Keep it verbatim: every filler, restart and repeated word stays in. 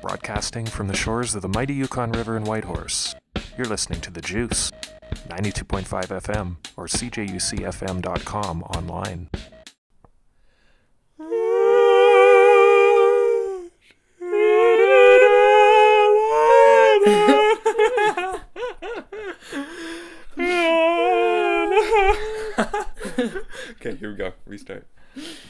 Broadcasting from the shores of the mighty Yukon River in Whitehorse, you're listening to The Juice, ninety-two point five F M or C J U C F M dot com online. Okay, here we go. Restart.